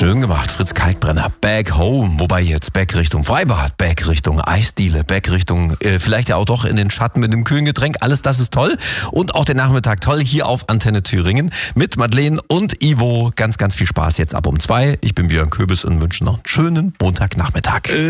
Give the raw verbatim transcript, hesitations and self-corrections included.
Schön gemacht, Fritz Kalkbrenner. Back home, wobei jetzt Back Richtung Freibad, Back Richtung Eisdiele, Back Richtung äh, vielleicht ja auch doch in den Schatten mit einem kühlen Getränk. Alles das ist toll und auch der Nachmittag toll hier auf Antenne Thüringen mit Madeleine und Ivo. Ganz, ganz viel Spaß jetzt ab um zwei. Ich bin Björn Köbis und wünsche noch einen schönen Montagnachmittag.